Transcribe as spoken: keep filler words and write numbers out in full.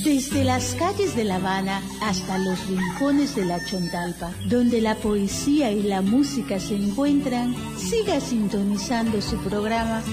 Desde las calles de La Habana hasta los rincones de la Chontalpa, donde la poesía y la música se encuentran, siga sintonizando su programa